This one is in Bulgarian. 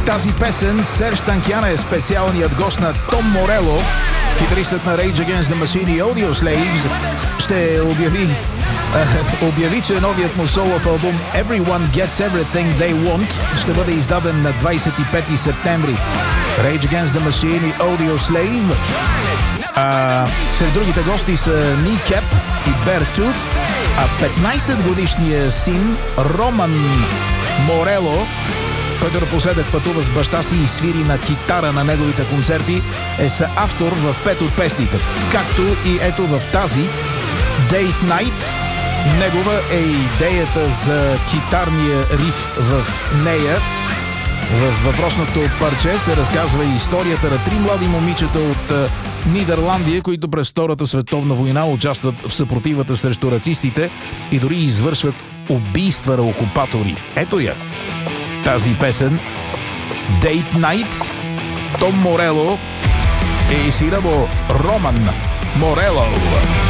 Тази песен Серж Танкян е специалният гост на Том Морело, китаристът на Rage Against the Machine и Audioslaves. Ще обяви, че новият му солов албум Everyone Gets Everything They Want ще бъде издаден на 25 септември. Rage Against the Machine и Audioslave. Сред другите гости са Kneecap и Beartooth, а 15-годишният син Роман Морело, който напоследък пътува с баща си и свири на китара на неговите концерти, е съавтор в 5 от песните. Както и ето в тази Date Night. Негова е идеята за китарния риф в нея. В въпросното парче се разказва и историята на 3 млади момичета от Нидерландия, които през Втората световна война участват в съпротивата срещу нацистите и дори извършват убийства на окупатори. Ето я тази песен Date Night, Том Морело и сина му Роман Морело.